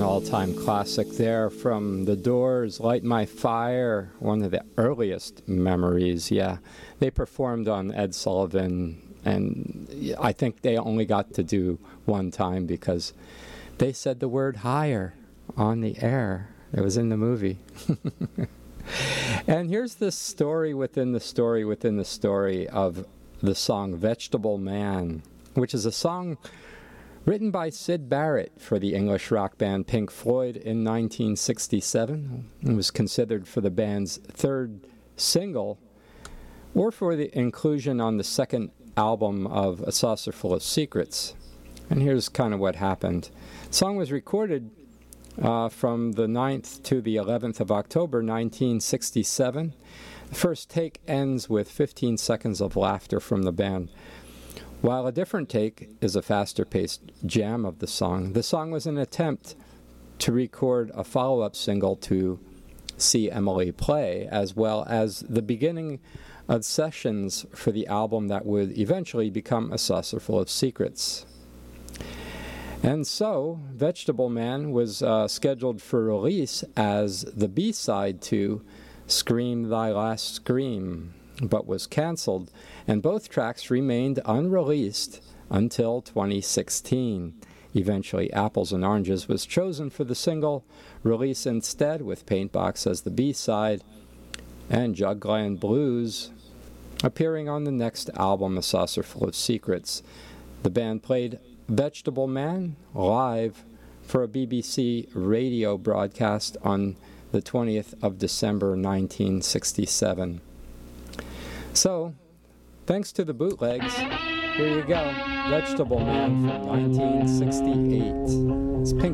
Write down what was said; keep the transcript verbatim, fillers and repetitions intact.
all-time classic there from The Doors, Light My Fire, one of the earliest memories, yeah. They performed on Ed Sullivan, and I think they only got to do one time because they said the word higher on the air. It was in the movie. And here's the story within the story within the story of the song Vegetable Man, which is a song written by Syd Barrett for the English rock band Pink Floyd in nineteen sixty-seven. It was considered for the band's third single, or for the inclusion on the second album of A Saucer Full of Secrets. And here's kind of what happened. The song was recorded uh, from the ninth to the eleventh of October, nineteen sixty-seven. The first take ends with fifteen seconds of laughter from the band, while a different take is a faster-paced jam of the song. The song was an attempt to record a follow-up single to See Emily Play, as well as the beginning of sessions for the album that would eventually become A Saucer Full of Secrets. And so, Vegetable Man was uh, scheduled for release as the B-side to Scream Thy Last Scream, but was canceled, and both tracks remained unreleased until twenty sixteen. Eventually, Apples and Oranges was chosen for the single release instead, with Paintbox as the B-side, and Jugland Blues appearing on the next album, A Saucer Full of Secrets. The band played Vegetable Man live for a B B C radio broadcast on the twentieth of December, nineteen sixty-seven. So, thanks to the bootlegs, here you go, Vegetable Man from nineteen sixty-eight.